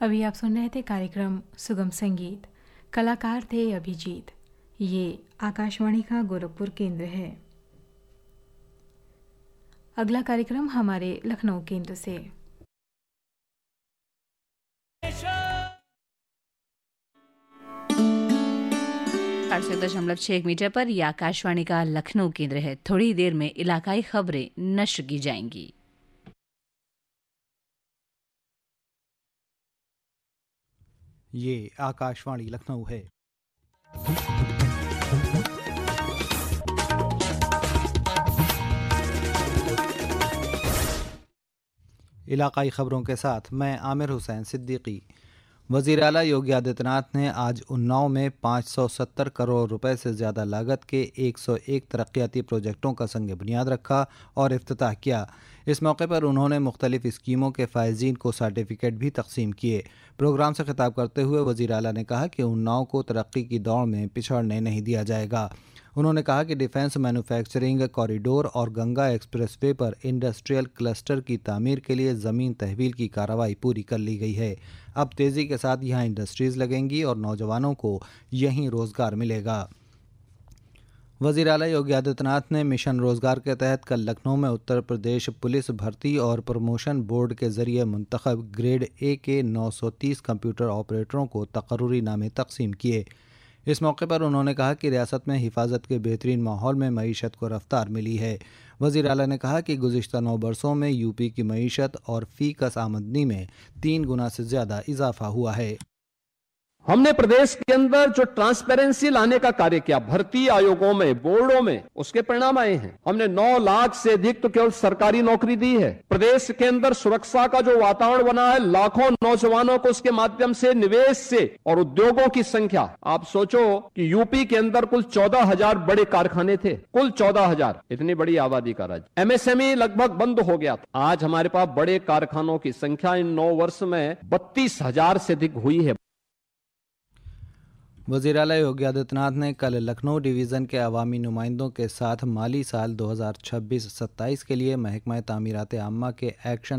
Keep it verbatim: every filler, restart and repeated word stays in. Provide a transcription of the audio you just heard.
अभी आप सुन रहे थे कार्यक्रम सुगम संगीत, कलाकार थे अभिजीत। ये आकाशवाणी का गोरखपुर केंद्र है। अगला कार्यक्रम हमारे लखनऊ केंद्र से। आठ सौ दशमलव छह मीटर पर यह आकाशवाणी का लखनऊ केंद्र है। थोड़ी देर में इलाकाई खबरें नश्र की जाएंगी। ये आकाशवाणी लखनऊ है। इलाकाई खबरों के साथ मैं आमिर हुसैन सिद्दीकी। वज़ीर आला योगी आदित्यनाथ ने आज उन्नाव में पाँच सौ सत्तर करोड़ रुपए से ज़्यादा लागत के एक सौ एक तरक्याती प्रोजेक्टों का संग बुनियाद रखा और इफ्तिताह किया। इस मौके पर उन्होंने मुख्तलिफ स्कीमों के फ़ायज़ीन को सर्टिफिकेट भी तकसीम किए। प्रोग्राम से खिताब करते हुए वज़ीर आला ने कहा कि उन्नाव को तरक्की की दौड़ में पिछड़ने नहीं दिया जाएगा। उन्होंने कहा कि डिफेंस मैन्युफैक्चरिंग कॉरिडोर और गंगा एक्सप्रेसवे पर इंडस्ट्रियल क्लस्टर की तामीर के लिए ज़मीन तहवील की कार्रवाई पूरी कर ली गई है। अब तेज़ी के साथ यहाँ इंडस्ट्रीज़ लगेंगी और नौजवानों को यहीं रोज़गार मिलेगा। वज़ीर आला योगी आदित्यनाथ ने मिशन रोज़गार के तहत कल लखनऊ में उत्तर प्रदेश पुलिस भर्ती और प्रमोशन बोर्ड के ज़रिए मुंतखब ग्रेड ए के नौ सौ तीस कंप्यूटर ऑपरेटरों को तकर्रुरी नामे तकसीम किए। इस मौके पर उन्होंने कहा कि रियासत में हिफाजत के बेहतरीन माहौल में मईशत को रफ्तार मिली है। वज़ीर आला ने कहा कि गुज़िश्ता नौ बरसों में यूपी की मईशत और फ़ी कस आमदनी में तीन गुना से ज़्यादा इजाफा हुआ है। हमने प्रदेश के अंदर जो ट्रांसपेरेंसी लाने का कार्य किया भर्ती आयोगों में, बोर्डों में, उसके परिणाम आए हैं। हमने नौ लाख से अधिक तो केवल सरकारी नौकरी दी है। प्रदेश के अंदर सुरक्षा का जो वातावरण बना है, लाखों नौजवानों को उसके माध्यम से निवेश से और उद्योगों की संख्या, आप सोचो कि यूपी के अंदर कुल चौदह हजार बड़े कारखाने थे, कुल चौदह हजार, इतनी बड़ी आबादी का राज्य। एमएसएमई लगभग बंद हो गया था। आज हमारे पास बड़े कारखानों की संख्या इन नौ वर्ष में बत्तीस हजार से अधिक हुई है। वज़ीर आला योगी आदित्यनाथ ने कल लखनऊ डिवीज़न के अवामी नुमाइंदों के साथ माली साल दो हज़ार छब्बीस सत्ताईस के लिए महकमा तामीरात आम्मा के एक्शन